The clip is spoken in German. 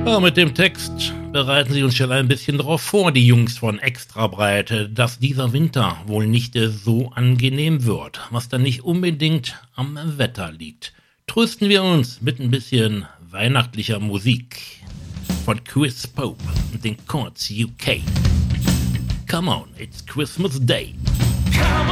Ja, mit dem Text bereiten Sie uns schon ein bisschen darauf vor, die Jungs von Extrabreit, dass dieser Winter wohl nicht so angenehm wird, was dann nicht unbedingt am Wetter liegt. Trösten wir uns mit ein bisschen weihnachtlicher Musik von Chris Pope und den Chords UK. Come on, it's Christmas Day. Come on.